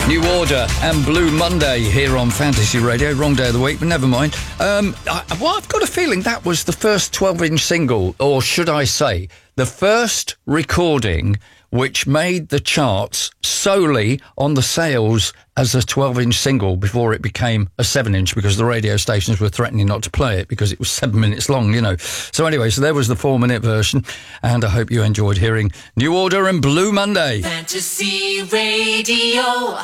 New Order and Blue Monday here on Fantasy Radio. Wrong day of the week, but never mind. I've got a feeling that was the first 12-inch single, or should I say, the first recording which made the charts solely on the sales as a 12-inch single before it became a 7-inch, because the radio stations were threatening not to play it because it was 7 minutes long, you know. So anyway, so there was the 4-minute version, and I hope you enjoyed hearing New Order and Blue Monday. Fantasy Radio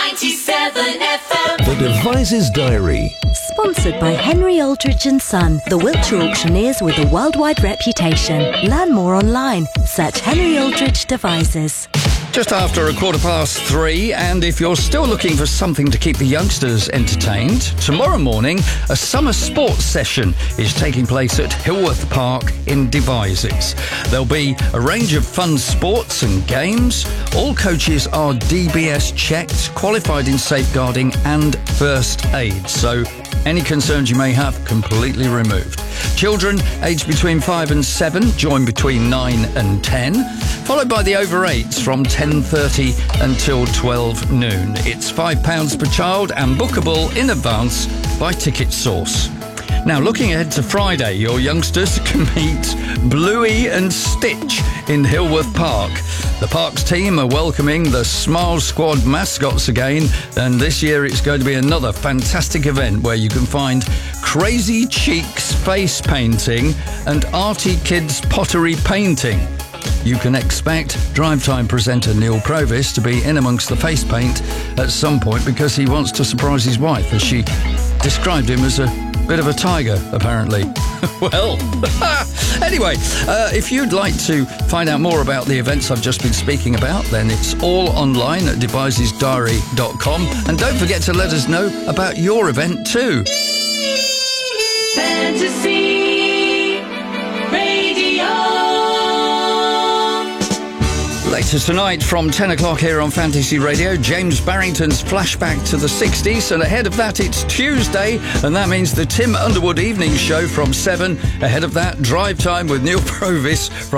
97 FM. The Devices Diary. Sponsored by Henry Aldridge & Son, the Wiltshire auctioneers with a worldwide reputation. Learn more online. Search Henry Aldridge Devices. Just after 3:15, and if you're still looking for something to keep the youngsters entertained, tomorrow morning a summer sports session is taking place at Hilworth Park in Devizes. There'll be a range of fun sports and games. All coaches are DBS checked, qualified in safeguarding and first aid, so any concerns you may have completely removed. Children aged between 5 and 7 join between 9 and 10, followed by the over 8s from 10:30 until 12 noon. It's £5 per child and bookable in advance by Ticket Source. Now, looking ahead to Friday, your youngsters can meet Bluey and Stitch in Hilworth Park. The Parks team are welcoming the Smile Squad mascots again, and this year it's going to be another fantastic event where you can find Crazy Cheeks face painting and Arty Kids pottery painting. You can expect Drive Time presenter Neil Provis to be in amongst the face paint at some point because he wants to surprise his wife, as she described him as a bit of a tiger, apparently. Well, anyway, if you'd like to find out more about the events I've just been speaking about, then it's all online at devisesdiary.com. And don't forget to let us know about your event too. Fantasy Radio. Later tonight from 10 o'clock here on Fantasy Radio, James Barrington's flashback to the 60s. And ahead of that, it's Tuesday, and that means the Tim Underwood Evening Show from 7. Ahead of that, Drive Time with Neil Provis from